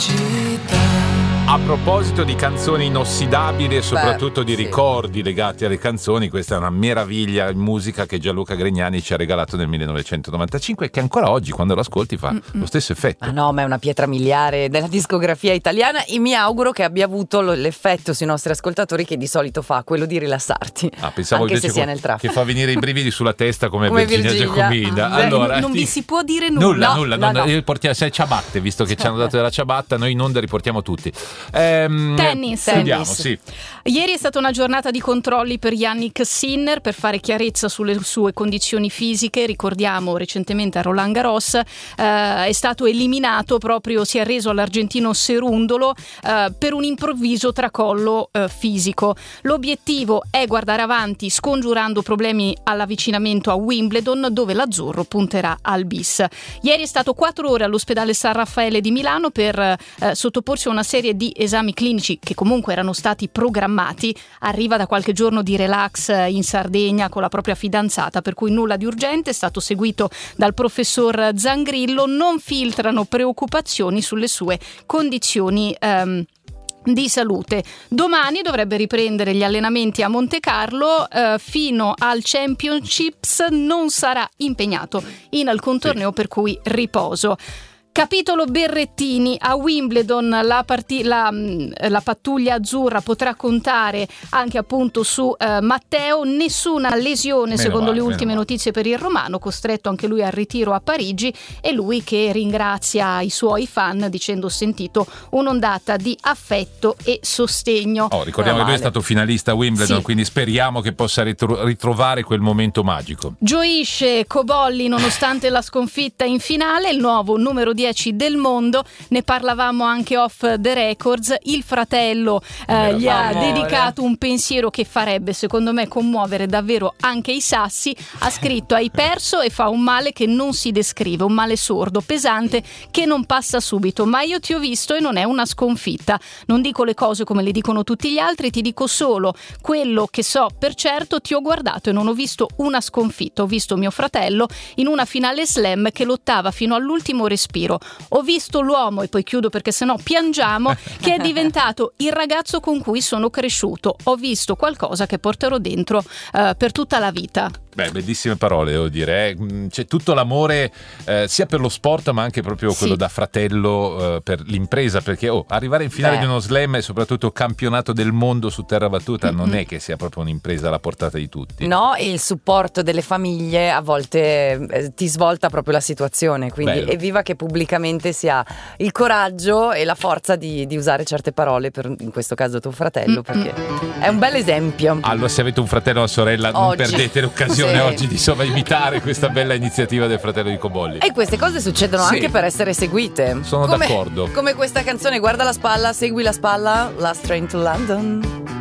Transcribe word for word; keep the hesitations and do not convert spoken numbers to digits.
A proposito di canzoni inossidabili e soprattutto Beh, di sì. ricordi legati alle canzoni, questa è una meraviglia in musica che Gianluca Grignani ci ha regalato nel millenovecentonovantacinque e che ancora oggi quando lo ascolti fa Mm-mm. lo stesso effetto. Ah no, ma è una pietra miliare della discografia italiana e mi auguro che abbia avuto lo- l'effetto sui nostri ascoltatori che di solito fa, quello di rilassarti, Ah, pensavo anche se invece sia co- nel traffico. che fa venire i brividi sulla testa come, Come Virginia, Virginia. Giacomina. Ah, beh, Allora, non ti- vi si può dire nulla. Nulla, No, nulla, no, non- no. riportiamo- sei ciabatte, visto che ci hanno dato della ciabatta, noi in onda riportiamo tutti. Ehm, Tennis. Chiudiamo, Tennis. sì. Ieri è stata una giornata di controlli per Yannick Sinner per fare chiarezza sulle sue condizioni fisiche. Ricordiamo recentemente a Roland Garros eh, è stato eliminato, proprio si è arreso all'argentino Cerundolo eh, per un improvviso tracollo eh, fisico. L'obiettivo è guardare avanti scongiurando problemi all'avvicinamento a Wimbledon, dove l'azzurro punterà al bis. Ieri è stato quattro ore all'ospedale San Raffaele di Milano per eh, sottoporsi a una serie di esami clinici che comunque erano stati programmati. Arriva da qualche giorno di relax in Sardegna con la propria fidanzata, per cui nulla di urgente. È stato seguito dal professor Zangrillo. Non filtrano preoccupazioni sulle sue condizioni ehm, di salute. Domani dovrebbe riprendere gli allenamenti a Monte Carlo, eh, fino al Championships non sarà impegnato in alcun torneo, per cui riposo. Capitolo Berrettini a Wimbledon, la, parti- la, la pattuglia azzurra potrà contare anche appunto su eh, Matteo. Nessuna lesione Meno secondo male, le ultime meno notizie per il romano, costretto anche lui al ritiro a Parigi, e lui che ringrazia i suoi fan dicendo: ho sentito un'ondata di affetto e sostegno. Oh, ricordiamo che lui è stato finalista a Wimbledon, Sì. quindi speriamo che possa ritro- ritrovare quel momento magico. Gioisce Cobolli nonostante la sconfitta in finale, il nuovo numero dieci del mondo. Ne parlavamo anche off the records. Il fratello eh, gli ha Amore. dedicato un pensiero che farebbe secondo me commuovere davvero anche i sassi. Ha scritto: hai perso e fa un male che non si descrive, un male sordo, pesante, che non passa subito, ma io ti ho visto e non è una sconfitta. Non dico le cose come le dicono tutti gli altri, ti dico solo quello che so per certo. Ti ho guardato e non ho visto una sconfitta, ho visto mio fratello in una finale slam che lottava fino all'ultimo respiro. Ho visto l'uomo, e poi chiudo perché sennò piangiamo, che è diventato il ragazzo con cui sono cresciuto. Ho visto qualcosa che porterò dentro eh, per tutta la vita. Beh, bellissime parole, devo dire. eh. Mm, C'è tutto l'amore eh, sia per lo sport, ma anche proprio quello Sì. da fratello eh, per l'impresa, perché oh, arrivare in finale Beh. di uno slam e soprattutto campionato del mondo su terra battuta non è che sia proprio un'impresa alla portata di tutti. No, e il supporto delle famiglie a volte eh, ti svolta proprio la situazione, quindi Bello. evviva che pubblicamente si ha il coraggio e la forza di, di usare certe parole per, in questo caso, tuo fratello, perché è un bel esempio. Allora, se avete un fratello o una sorella, non Oggi. perdete l'occasione Sì. oggi di insomma imitare questa bella iniziativa del fratello di Cobolli. E queste cose succedono Sì. anche per essere seguite. Sono Come- d'accordo. Come questa canzone, guarda la spalla, segui la spalla, Last Train to London.